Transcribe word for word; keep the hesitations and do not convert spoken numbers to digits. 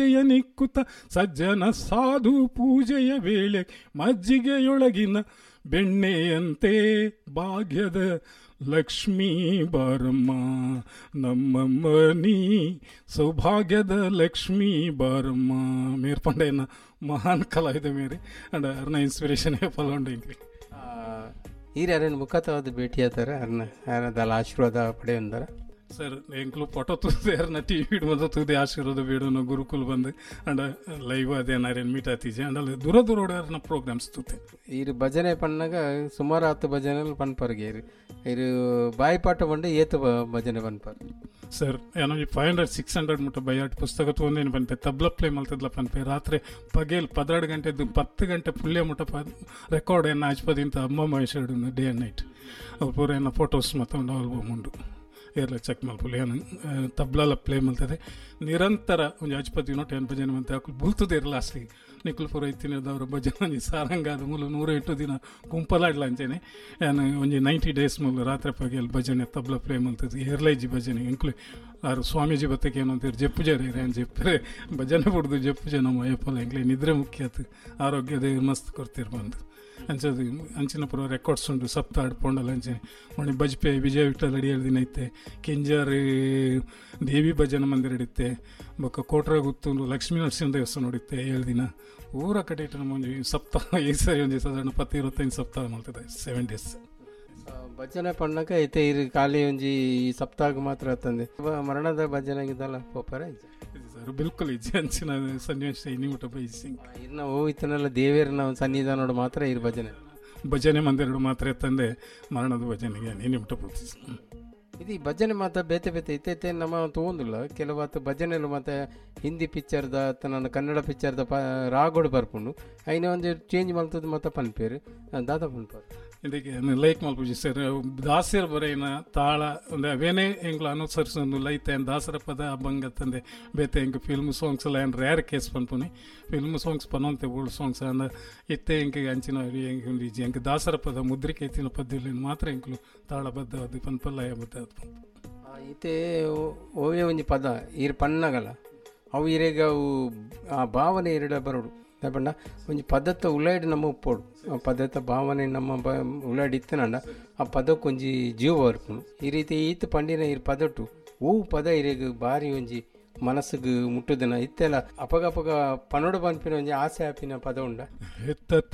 ನಿಕ್ಕುತ ಸಜ್ಜನ ಸಾಧು ಪೂಜೆಯ ವೇಳೆ ಮಜ್ಜಿಗೆಯೊಳಗಿನ ಬೆಣ್ಣೆಯಂತೆ ಭಾಗ್ಯದ ಲಕ್ಷ್ಮೀ ಬಾರಮ್ಮ ನಮ್ಮಮ್ಮ ನೀ ಸೌಭಾಗ್ಯದ ಲಕ್ಷ್ಮೀ ಬಾರಮ್ಮ. ಮೇರ್ ಪಂಡೆಯನ್ನ ಮಹಾನ್ ಕಲಾವಿದ ಮೇರೆ ಅಂಡ್ ಅವ್ರನ್ನ ಇನ್ಸ್ಪಿರೇಷನ್ ಫಲೊಂಡೆಂಗ್ರಿ ಹಿರಿಯರನ್ನು ಮುಖತವಾದ ಭೇಟಿಯಾದಾರ ಅರ್ನ ಯಾರದಲ್ಲ ಆಶೀರ್ವಾದ ಪಡೆಯೊಂದಾರ ಸರ್ ಎಂಕ್ಲು ಫೋಟೋ ತೂದೆ ಯಾರನ್ನ ಟಿ ವಿ ಬಂದು ತೂದೆ ಆಶೀರ್ವಾದ ಬೇಡನು ಗುರುಕುಲ್ ಬಂದು ಅಂಡ್ ಲೈವ್ ಅದೇ ನಾರೇನು ಮೀಟ್ ಆತೀಜೆ ಅಂಡ್ ಅಲ್ಲಿ ದೂರ ದೂರ ಓಡಾರನ ಪ್ರೋಗ್ರಾಮ್ಸ್ ತೂತೆ ಇರು ಭಜನೆ ಪಣ್ಣಾಗ ಸುಮಾರು ಹತ್ತು ಭಜನೆ ಪನ್ಪರ್ಗೆ ಇರು ಇರು ಬಾಯಿಪಾಠ ಬಂದು ಏತು ಭಜನೆ ಪನ್ಪರ್ ಸರ್ ಏನೋ ಈ ಫೈವ್ ಹಂಡ್ರೆಡ್ ಸಿಕ್ಸ್ ಹಂಡ್ರೆಡ್ ಮುಟ್ಟ ಬೈಯಾಟ್ ಪುಸ್ತಕ ತೊಗೊಂಡೇನು ಬಂತೆ ತಬ್ಲ ಪ್ಲೇ ಮಲ್ತದ್ಲ ಪನ್ಪೆ ರಾತ್ರಿ ಪಗೇಲ್ ಪದೆರಡು ಗಂಟೆದ್ದು ಪತ್ತು ಗಂಟೆ ಪುಲ್ಯ ಮುಟ್ಟ ಪ ರೆಕಾರ್ಡ್ ಏನು ಆಜ್ಪದಿಂತ ಅಮ್ಮ ಮಹೇಶ್ವರ ಡೇ ಆ್ಯಂಡ್ ನೈಟ್ ಅವ್ರು ಪೂರ ಏನೋ ಫೋಟೋಸ್ ಮತ್ತು ಒಂದು ಆಲ್ಬಮ್ ಉಂಡು ಏರ್ಲ ಚೆಕ್ ಮಲ್ಪುಲಿ ಏನು ತಬ್ಲಾಲ ಪ್ಲೇ ಮಲ್ತದೆ ನಿರಂತರ ಒಂದು ಆಜ್ಪತಿ ನೋಟ್ ಏನು ಭಜನೆ ಮಂತೆ ಹಾಕಲು ಬುಲ್ತದೆ ಇರಲ್ಲ ಲಾಸ್ಟಿಗೆ ನಿಖಲ್ ಪೂರ ಇತ್ತಿನ ಅವ್ರ ಭಜನೆ ಸಾರಂಗ ಅದು ಮೂಲ ನೂರ ಎಂಟು ದಿನ ಗುಂಪಲಾಡ್ಲ ಅಂಚೇನೆ ಏನು ಒಂಜಿ ನೈಂಟಿ ಡೇಸ್ ಮೂಲ ರಾತ್ರಿ ಪಗೆಲ್ ಭಜನೆ ತಬ್ಲ ಪ್ಲೇ ಮಲ್ತದೆ ಏರ್ಲೈಜಿ ಭಜನೆ ಇಂಕ್ಲು ಆರು ಸ್ವಾಮೀಜಿ ಬತ್ತಕ್ಕೆ ಏನು ಅಂತೀರಿ ಜಪ್ಪು ಜರ ಏನು ಜಪ್ಪರೆ ಭಜನೆ ಬಿಡ್ದು ಜಪ್ಪು ಜನ ನಮ್ಮ ಅಯ್ಯಪ್ಪಲ್ಲ ಎಂಕ್ಲೆ ನಿದ್ರೆ ಮುಖ್ಯ ಆತು ಆರೋಗ್ಯದ ಮಸ್ತ್ ಕೊಡ್ತಿರ್ ಬಂದು ಅಂಚದು ಅಂಚಿನ ಪುರ ರೆಕಾರ್ಡ್ಸ್ ಉಂಟು ಸಪ್ತ ಆಡ್ಪೊಂಡಲ್ಲ ಅಂಚೆ ಒಣಿ ಬಜ್ಪೆ ವಿಜಯ ವಿಠಲ್ ಅಡಿ ಹೇಳ್ದಿನ ಐತೆ ಕಿಂಜಾರ್ ದೇವಿ ಭಜನ ಮಂದಿರ ಹಿಡಿತೆ ಬೊಕ್ಕ ಕೋಟ್ರ ಗುತ್ತೂರು ಲಕ್ಷ್ಮೀ ನರಸಿಂಹ ದೇವಸ್ಥಾನ ನೋಡಿತ್ತೆ ಏಳು ದಿನ ಊರ ಕಡೆ ಇಟ್ಟು ನಮ್ಮ ಒಂದು ಸಪ್ತಾಹ ಈ ಸರಿ ಒಂದು ಸಾಧಾರಣ ಪತ್ತು ಇರುವತ್ತೈದು ಸಪ್ತಾಹ ಮಾಡ್ತದೆ ಸೆವೆನ್ ಡೇಸ್ ಭಜನೆ ಪಣ್ಣಕ ಐತೆ ಇರು ಖಾಲಿ ಒಂಜಿ ಸಪ್ತಾಹ ಮಾತ್ರ ತಂದೆ ಮರಣದ ಭಜನೆಗಿದ್ದಲ್ಲ ಪೋಪರ ಸರ್ ಬಿಲ್ಕುಲ್ ಇಜ್ಜಿ ಅಂಚಿನ ಸನ್ನಿವೇಶ ಇನಿ ಊಟ ಬೈಸಿ ಇನ್ನು ಹೋಯ್ತನೆಲ್ಲ ದೇವೇರನ ಸನ್ನಿಧಾನೋಡು ಮಾತ್ರ ಇರು ಭಜನೆ ಭಜನೆ ಮಂದಿರಡು ಮಾತ್ರ ತಂದೆ ಮರಣದ ಭಜನೆಗೆ ನೀನು ಊಟ ಪೂಜಿ ಇದು ಭಜನೆ ಮಾತ್ರ ಬೇತೆ ಬೇತೆ ಇತ್ತೈತೆ ನಮ್ಮ ತೊಗೊಂದಿಲ್ಲ ಕೆಲವತ್ತು ಭಜನೆಲು ಮತ್ತು ಹಿಂದಿ ಪಿಕ್ಚರ್ದ ನನ್ನ ಕನ್ನಡ ಪಿಕ್ಚರ್ದ ಪ ರಾಗೋಡು ಬರ್ಪುಂಡು ಐನ ಒಂದು ಚೇಂಜ್ ಮಾಡ್ತದ್ದು ಮತ್ತು ಪನ್ಪೇರು ದಾದ ಪನ್ಪಾರು ಇದಕ್ಕೆ ಲೈಕ್ ಮಲ್ಪೂಜಿ ಸರ್ ದಾಸರ ಬರೆಯಿನ ತಾಳ ಒಂದು ಅವೇನೇ ಹೆಂಗ್ಲು ಅನುಸರಿಸೊಂದು ಲೈತೆ ದಾಸರ ಪದ ಅಭಂಗ ತಂದೆ ಬೇತೆ ಹೆಂಗೆ ಫಿಲ್ಮ್ ಸಾಂಗ್ಸ್ ಎಲ್ಲ ಏನು rare case ಪನ್ಪುನಿ film songs ಪನೊಂತೆ old songs ಅಂದ ಇತ್ತೆ ಹೆಂಗೆ ಅಂಚಿನ ಹೆಂಗೆ ಒಂದು ಈಜಿ ಹೆಂಗೆ ದಾಸರ ಪದ ಮುದ್ರಿಕೆ ಐತಿನ ಪದ್ಯದಲ್ಲಿ ಮಾತ್ರ ಹೆಂಗ್ಲು ತಾಳಬದ್ಧ ಅದು ಪನ್ಪಲ್ಲ ಬದ್ಧ ಅದು ಈತೆ ಓವೇ ಒಂಜಿ ಪದ ಇರು ಪನ್ನಗಲ್ಲ ಅವು ಇರೇಗ ಅವು ಆ ಭಾವನೆ ಎರಡ ಬರೋಡು ಪಂಡ ಒಂಜಿ ಪದತ್ತ ಉಳ್ಳಾಡಿ ನಮ್ಮ ಉಪ್ಪೋಡು ಆ ಪದತ್ತ ಭಾವನೆ ನಮ್ಮ ಬ ಉಳ್ಳಾಡಿ ಇತ್ತನಂಡ ಆ ಪದಕ್ಕೆ ಒಂಜಿ ಜೀವ ಬರ್ಪುಂಡು ಈ ರೀತಿ ಈತ ಪಂಡಿನ ಇರು ಪದಟ್ಟು ಹೂ ಪದ ಇರೇಗ ಭಾರಿ ಒಂಜಿ ಮನಸ್ಸಿಗೆ ಮುಟ್ಟುದನ ಇತ್ತೆಲ್ಲ ಅಪಗ ಅಪಗ ಪನೋಡು ಪನ್ಪಿನ ಒಂಜಿ ಆಸೆ ಆಪಿನ ಪದ ಉಂಡ